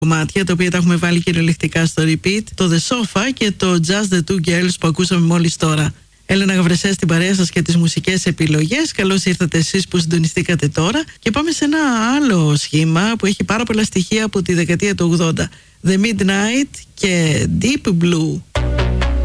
κομμάτια τα οποία τα έχουμε βάλει κυριολεκτικά στο repeat, το The Sofa και το Just the Two Girls που ακούσαμε μόλις τώρα. Έλενα Γαβρεσέ στην παρέα σας και τις μουσικές επιλογές. Καλώς ήρθατε εσείς που συντονιστήκατε τώρα. Και πάμε σε ένα άλλο σχήμα που έχει πάρα πολλά στοιχεία από τη δεκαετία του 80. The Midnight και Deep Blue.